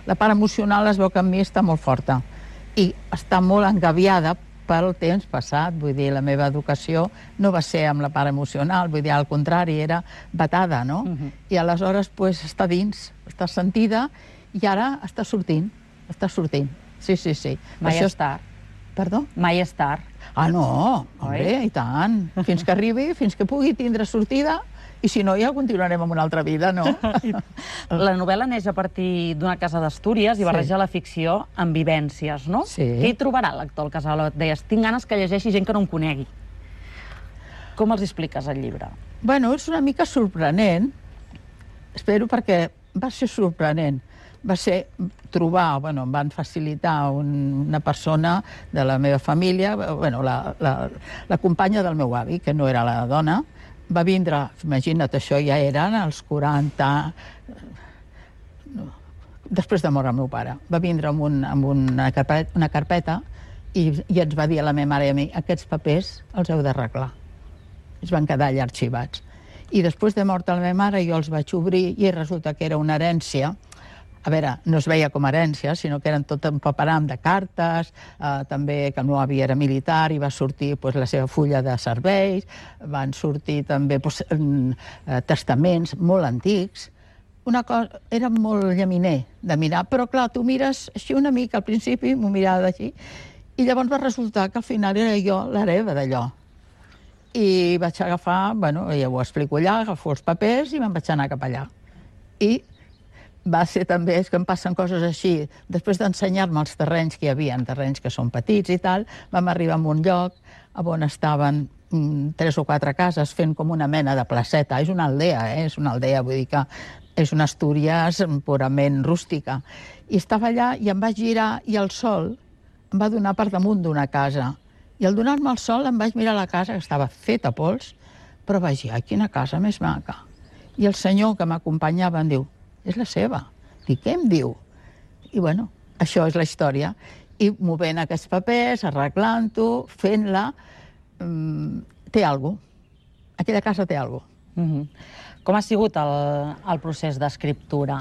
La part emocional es veu que en mi està molt forta i està molt engaviada pel temps passat. Vull dir, la meva educació no va ser amb la part emocional, vull dir, al contrari, era batada, no? I aleshores, pues, està dins, està sentida i ara està sortint, està sortint. Sí, sí, sí. Mai és tard. Perdó? Mai és tard. Ah, no, hombre, i tant. Fins que arribi, fins que pugui tindre sortida, i si no, ja continuarem amb una altra vida, no? La novel·la neix a partir d'una casa d'Astúries i barreja la ficció amb vivències, no? Sí. Què hi trobarà l'actor al Casalot? Deies, tinc ganes que llegeixi gent que no em conegui. Com els expliques el llibre? Bueno, és una mica sorprenent, espero, perquè va ser sorprenent. Va ser trobar, bueno, em van facilitar una persona de la meva família, bueno, la companya del meu avi, que no era la dona, va vindre, imagina't, això ja eren els 40... Després de morir el meu pare. Va vindre amb una carpeta i ens va dir a la meva mare i a mi, aquests papers els heu d'arreglar. Es van quedar allà arxivats. I després de mort la meva mare jo els vaig obrir i resulta que era una herència. A veure, no es veia com a herència, sinó que eren tot un paperam de cartes, també que el meu avi era militar i va sortir la seva fulla de serveis, van sortir també testaments molt antics. Una cosa, era molt llaminer de mirar, però clar, tu mires així una mica, al principi m'ho mirava d'així, i llavors va resultar que al final era jo l'hereva d'allò. I vaig agafar, bueno, ja ho explico allà, agafo els papers i me'n vaig anar cap allà. I va ser també, és que em passen coses així, després d'ensenyar-me els terrenys que hi havia, terrenys que són petits i tal, vam arribar a un lloc on estaven 3 o 4 cases fent com una mena de placeta. És una aldea, és una aldea, vull dir que és una Astúries purament rústica. I estava allà i em vaig girar i el sol em va donar per damunt d'una casa. I al donar-me el sol em vaig mirar la casa, que estava feta a pols, però vaig dir, ai, quina casa més maca. I el senyor que m'acompanyava em diu, és la seva. Dic, què em diu? I bueno, això és la història. I movent aquests papers, arreglant-ho, fent-la, té alguna cosa. Aquella casa té alguna cosa. Com ha sigut el procés d'escriptura?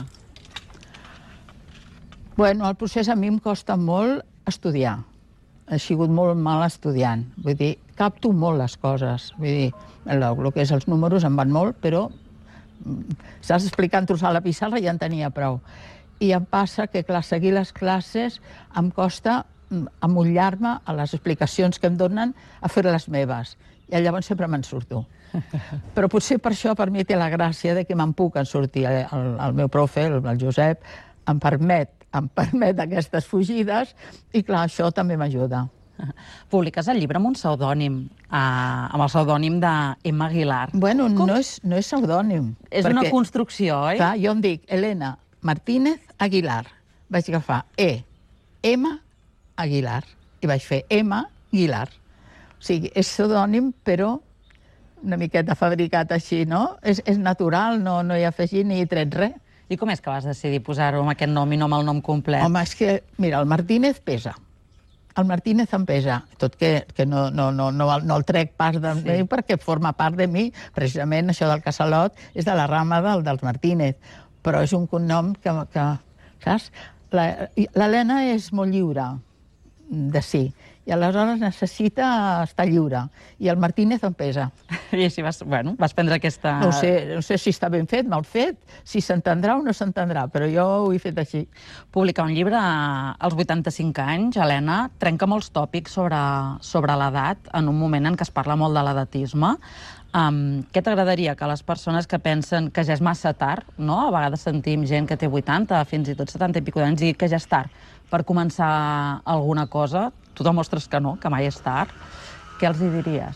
Bueno, el procés a mi em costa molt estudiar. He sigut molt mal estudiant. Vull dir, capto molt les coses. Vull dir, el que és els números em van molt, però saps, explicant-los a la pissarra ja en tenia prou. I em passa que, clar, seguir les classes em costa amullar-me a les explicacions que em donen a fer les meves. I llavors sempre me'n surto. Però potser per això per mi té la gràcia de que me'n puc en sortir. El meu profe, el Josep, em permet aquestes fugides i, clar, això també m'ajuda. Publiques el llibre amb un pseudònim, amb el pseudònim d'Emma Aguilar. Bueno, no és pseudònim. És una construcció, oi? Clar, jo em dic Elena Martínez Aguilar. Vaig agafar Emma Aguilar i vaig fer Emma Aguilar. O sigui, és pseudònim, però una miqueta fabricat així, no? És natural, no hi he afegit ni tret res. I com és que vas decidir posar-ho amb aquest nom i no amb el nom complet? Home, és que, mira, el Martínez pesa. El Martínez em pesa, tot que no el trec pas de mi perquè forma part de mi. Precisament això del Casalot és de la rama dels Martínez, però és un cognom que saps? L'Helena és molt lliure de si, i aleshores necessita estar lliure, i el Martínez em pesa. I així vas prendre aquesta... No sé si està ben fet, mal fet, si s'entendrà o no s'entendrà, però jo ho he fet així. Publicar un llibre als 85 anys, Helena, trenca molts tòpics sobre l'edat, en un moment en què es parla molt de l'edatisme. Què t'agradaria que les persones que pensen que ja és massa tard, no? A vegades sentim gent que té 80, fins i tot 70 i pico d'anys, i que ja és tard per començar alguna cosa. Tu demostres que no, que mai és tard. Què els hi diries?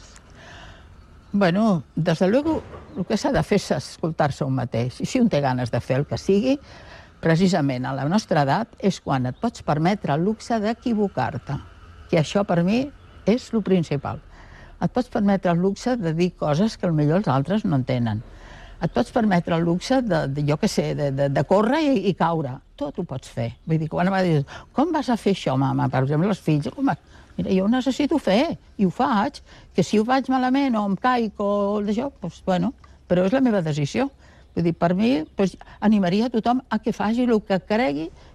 Bueno, des de luego, el que s'ha de fer és escoltar-se un mateix. I si un té ganes de fer el que sigui, precisament a la nostra edat és quan et pots permetre el luxe d'equivocar-te. Que això per mi és el principal. Et pots permetre el luxe de dir coses que potser els altres no entenen. Et pots permetre el luxe de córrer i caure. Tot ho pots fer. Vull dir, quan em va dir, com vas a fer això, mama? Per exemple, els fills, mira, jo ho necessito fer, i ho faig, que si ho faig malament o em caic o d'això, doncs, bueno, però és la meva decisió. Vull dir, per mi, animaria a tothom a que faci el que cregui